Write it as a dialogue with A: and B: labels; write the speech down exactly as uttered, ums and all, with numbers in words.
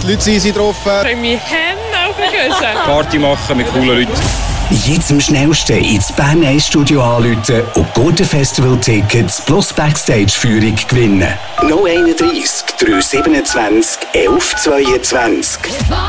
A: die Leute sind easy drauf.
B: Ich freue mich Hände auf den Küssen.
C: Party machen mit coolen Leuten.
D: Jetzt am schnellsten ins Bern eins Studio anrufen und gute Festival-Tickets plus Backstage-Führung gewinnen. null eins drei, drei zwei sieben, eins eins zwei zwei.